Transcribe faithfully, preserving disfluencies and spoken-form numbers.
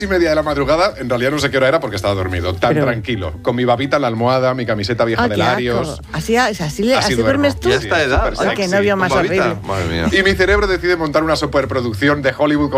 y media de la madrugada, en realidad no sé qué hora era porque estaba dormido, tan Pero... tranquilo, con mi babita en la almohada, mi camiseta vieja ah, de Larios. Así, así, así, así duermes tú. ¿Y a esta edad? Ay, qué novio más horrible. Madre mía. Y mi cerebro decide montar una superproducción de Hollywood